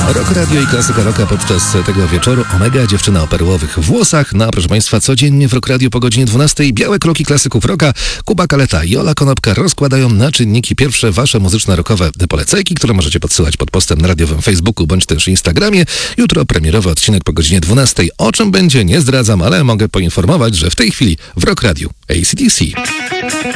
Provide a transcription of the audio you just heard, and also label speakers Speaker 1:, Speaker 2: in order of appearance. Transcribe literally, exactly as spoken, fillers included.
Speaker 1: Rock Radio i Klasyka Rocka podczas tego wieczoru. Omega, dziewczyna o perłowych włosach. No a proszę Państwa, codziennie w Rock Radio po godzinie dwunastej białe kroki klasyków rocka. Kuba Kaleta i Ola Konopka rozkładają na czynniki pierwsze Wasze muzyczne rockowe polecajki, które możecie podsyłać pod postem na radiowym Facebooku bądź też Instagramie. Jutro premierowy odcinek po godzinie dwunastej. O czym będzie, nie zdradzam, ale mogę poinformować, że w tej chwili w Rock Radio A C D C.